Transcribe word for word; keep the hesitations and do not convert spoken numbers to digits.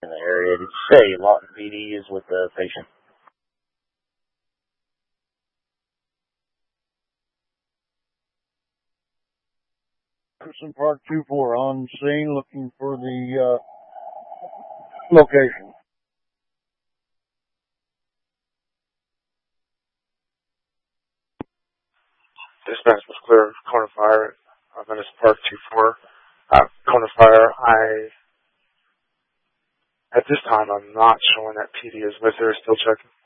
in the area. Did you say Lawton P D is with the patient? Person Park two four on scene looking for the uh, location. Dispatch was clear. Cone of fire at Venice Park two four. Uh, cone of fire, I, at this time, I'm not showing that P D is with her, still checking.